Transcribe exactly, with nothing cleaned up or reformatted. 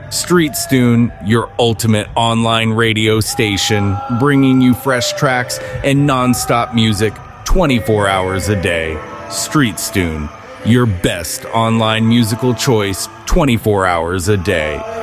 StreetStune, your ultimate online radio station, bringing you fresh tracks and non-stop music twenty-four hours a day. StreetStune, your best online musical choice twenty-four hours a day.